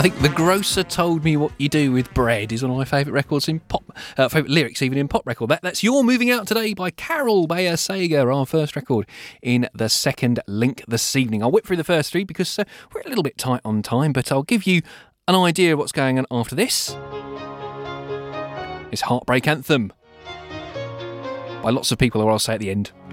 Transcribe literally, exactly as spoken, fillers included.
think The Grocer Told Me What You Do With Bread is one of my favourite records in pop, uh, favourite lyrics even in pop record. That, that's You're Moving Out Today by Carol Bayer Sager, our first record in the second link this evening. I'll whip through the first three because uh, we're a little bit tight on time, but I'll give you an idea of what's going on after this. It's Heartbreak Anthem by lots of people, or I'll say at the end.